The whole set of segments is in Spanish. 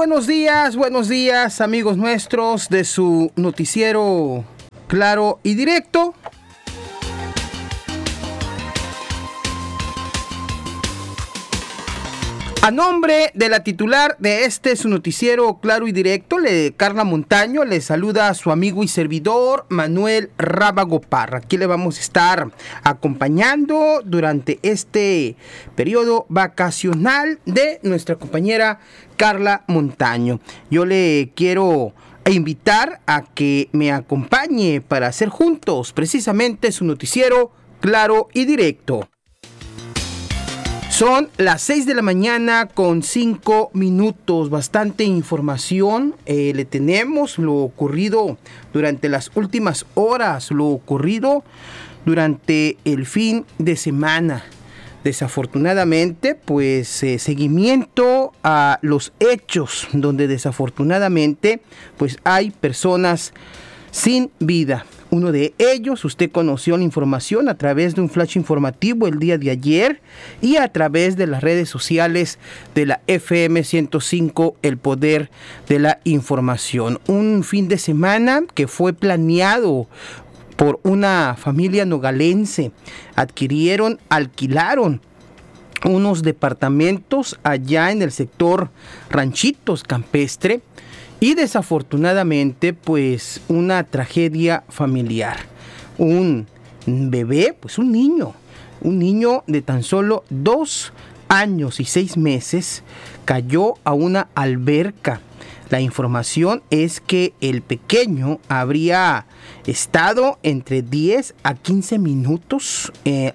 buenos días amigos nuestros de su noticiero Claro y Directo. A nombre de la titular de su noticiero Claro y Directo, Carla Montaño, le saluda a su amigo y servidor Manuel Rábago Parra. Aquí le vamos a estar acompañando durante este periodo vacacional de nuestra compañera Carla Montaño. Yo le quiero invitar a que me acompañe para hacer juntos precisamente su noticiero Claro y Directo. Son las 6 de la mañana con 5 minutos, bastante información. Le tenemos lo ocurrido durante las últimas horas, lo ocurrido durante el fin de semana. Desafortunadamente, pues seguimiento a los hechos donde desafortunadamente pues hay personas sin vida. Uno de ellos, usted conoció la información a través de un flash informativo el día de ayer y a través de las redes sociales de la FM 105, El Poder de la Información. Un fin de semana que fue planeado por una familia nogalense. Alquilaron unos departamentos allá en el sector Ranchitos Campestre. Y desafortunadamente, pues, una tragedia familiar. Un bebé, pues un niño de tan solo 2 años y 6 meses, cayó a una alberca. La información es que el pequeño habría estado entre 10 a 15 minutos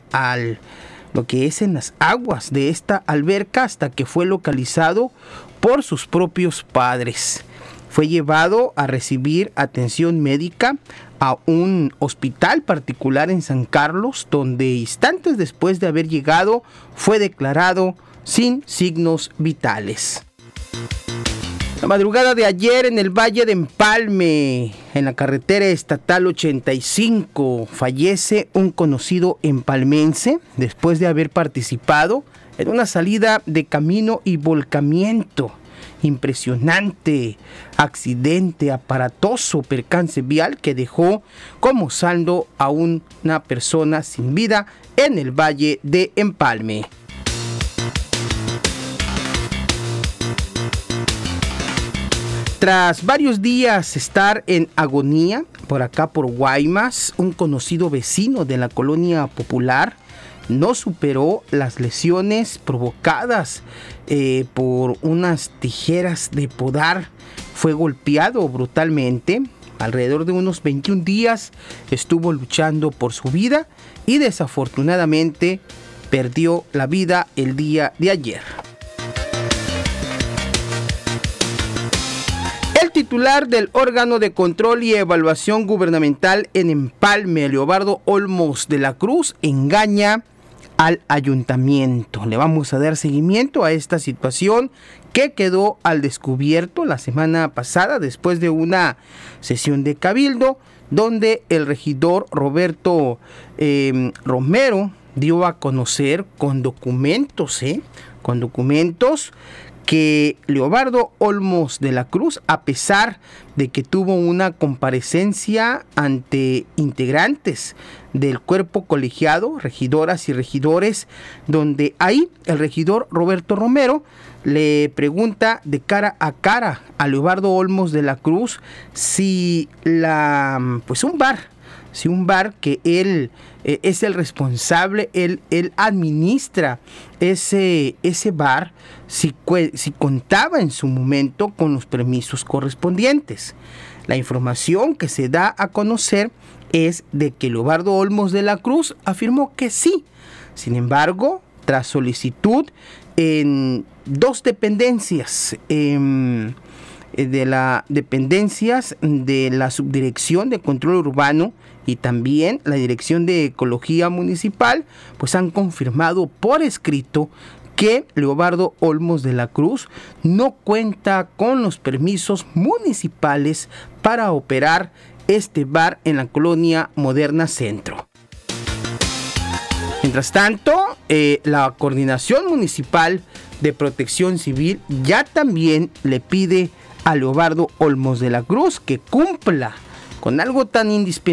lo que es en las aguas de esta alberca hasta que fue localizado por sus propios padres. Fue llevado a recibir atención médica a un hospital particular en San Carlos, donde instantes después de haber llegado fue declarado sin signos vitales. La madrugada de ayer en el Valle de Empalme, en la carretera estatal 85, fallece un conocido empalmense después de haber participado en una salida de camino y volcamiento. Impresionante accidente, aparatoso percance vial que dejó como saldo a una persona sin vida en el Valle de Empalme. Tras varios días estar en agonía por acá por Guaymas, un conocido vecino de la colonia popular no superó las lesiones provocadas por unas tijeras de podar. Fue golpeado brutalmente. Alrededor de unos 21 días estuvo luchando por su vida y desafortunadamente perdió la vida el día de ayer. El titular del órgano de control y evaluación gubernamental en Empalme, Leobardo Olmos de la Cruz, engaña al ayuntamiento. Le vamos a dar seguimiento a esta situación que quedó al descubierto la semana pasada después de una sesión de cabildo donde el regidor Roberto Romero dio a conocer con documentos que Leobardo Olmos de la Cruz, a pesar de que tuvo una comparecencia ante integrantes del cuerpo colegiado, regidoras y regidores, donde ahí el regidor Roberto Romero le pregunta de cara a cara a Leobardo Olmos de la Cruz si un bar que él es el responsable, él administra ese bar, si contaba en su momento con los permisos correspondientes. La información que se da a conocer es de que Leobardo Olmos de la Cruz afirmó que sí. Sin embargo, tras solicitud en 2 dependencias, de las dependencias de la Subdirección de Control Urbano y también la Dirección de Ecología Municipal, pues han confirmado por escrito que Leobardo Olmos de la Cruz no cuenta con los permisos municipales para operar este bar en la colonia Moderna Centro. Mientras tanto, la coordinación municipal de Protección Civil ya también le pide a Leobardo Olmos de la Cruz que cumpla con algo tan indispensable